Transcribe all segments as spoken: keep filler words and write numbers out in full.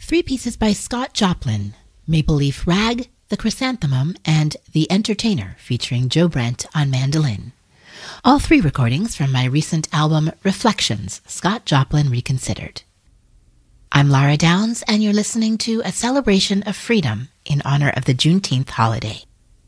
Three pieces by Scott Joplin: Maple Leaf Rag, The Chrysanthemum, and The Entertainer, featuring Joe Brent on mandolin. All three recordings from my recent album Reflections, Scott Joplin Reconsidered. I'm Lara Downs, and you're listening to a celebration of freedom in honor of the Juneteenth holiday.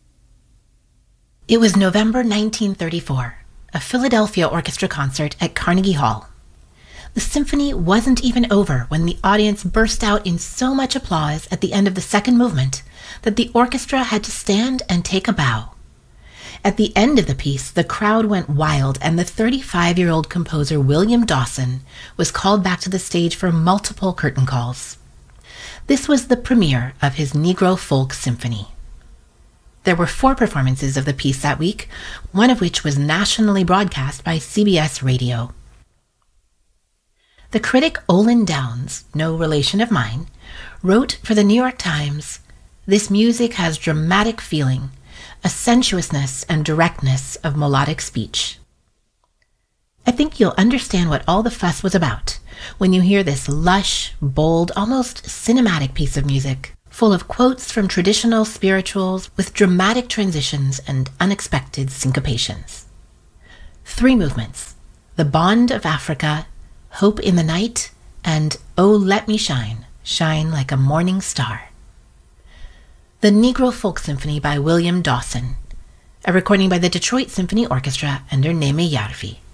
It was November nineteen thirty-four, a Philadelphia orchestra concert at Carnegie Hall. The symphony wasn't even over when the audience burst out in so much applause at the end of the second movement that the orchestra had to stand and take a bow. At the end of the piece, the crowd went wild, and the thirty-five-year-old composer William Dawson was called back to the stage for multiple curtain calls. This was the premiere of his Negro Folk Symphony. There were four performances of the piece that week, one of which was nationally broadcast by C B S Radio. The critic Olin Downs, no relation of mine, wrote for the New York Times, "This music has dramatic feeling, a sensuousness and directness of melodic speech." I think you'll understand what all the fuss was about when you hear this lush, bold, almost cinematic piece of music, full of quotes from traditional spirituals with dramatic transitions and unexpected syncopations. Three movements: The Bond of Africa, Hope in the Night, and Oh Let Me Shine, Shine Like a Morning Star. The Negro Folk Symphony by William Dawson, a recording by the Detroit Symphony Orchestra under Neme Yarvi.